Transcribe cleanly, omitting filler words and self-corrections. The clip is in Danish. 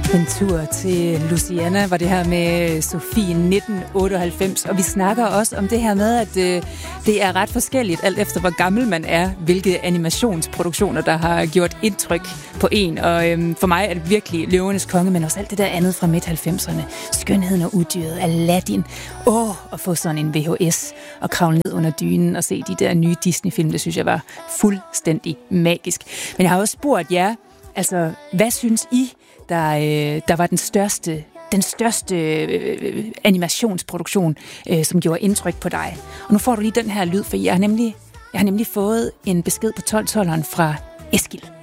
En tur til Louisiana var det her med Sofie 1998, og vi snakker også om det her med, at det er ret forskelligt, alt efter hvor gammel man er, hvilke animationsproduktioner, der har gjort indtryk på en. Og for mig er det virkelig Løvernes Konge, men også alt det der andet fra midt-90'erne. Skønheden og Udyret, Aladdin. At få sådan en VHS og kravle ned under dynen og se de der nye Disney-film, det synes jeg var fuldstændig magisk. Men jeg har også spurgt jer, altså, hvad synes I, der var den største animationsproduktion, som gjorde indtryk på dig? Og nu får du lige den her lyd, for jeg har nemlig fået en besked på 12-12'eren fra Eskil.